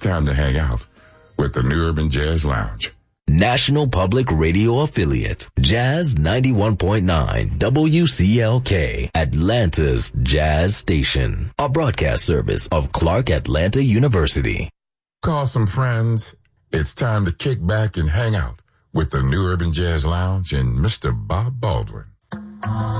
time to hang out with the New Urban Jazz Lounge. National Public Radio affiliate, Jazz 91.9 WCLK, Atlanta's Jazz Station, a broadcast service of Clark Atlanta University. Call some friends. It's time to kick back and hang out with the New Urban Jazz Lounge and Mr. Bob Baldwin.